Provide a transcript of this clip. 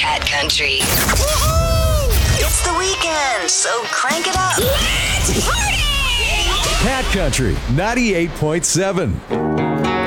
Cat Country. It's the weekend, so crank it up. Let's party! Cat Country 98.7.